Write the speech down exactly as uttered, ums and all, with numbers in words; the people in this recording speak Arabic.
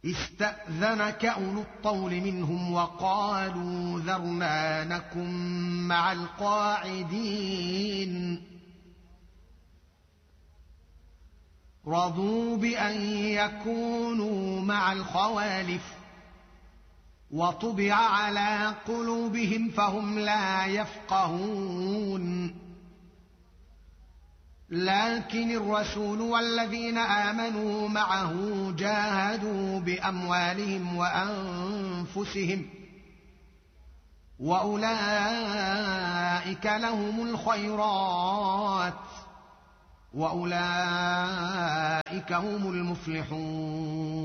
استأذنك أولو الطول منهم وقالوا ذرنا نكن مع القاعدين رضوا بأن يكونوا مع الخوالف وطبع على قلوبهم فهم لا يفقهون لكن الرسول والذين آمنوا معه جاهدوا بأموالهم وأنفسهم وأولئك لهم الخيرات وأولئك هم المفلحون